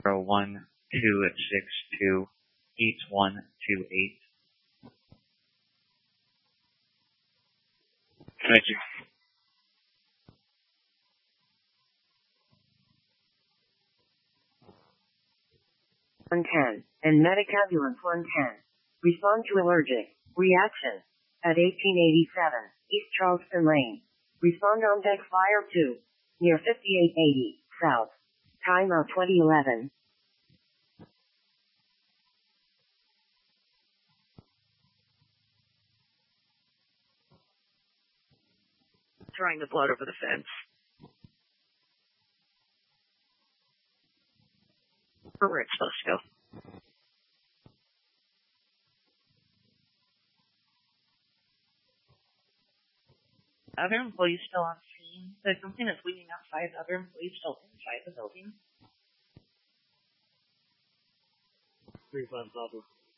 012628128. Thank you. 110 and Medic Ambulance 110. Respond to allergic reaction at 1887 East Charleston Lane. Respond on deck fire 2 near 5880 South. Timeout 2011. Throwing the blood over the fence. Where it's supposed to go. Other employees still on scene. The complaint is bleeding outside. Other employees still inside the building. 35 Bravo.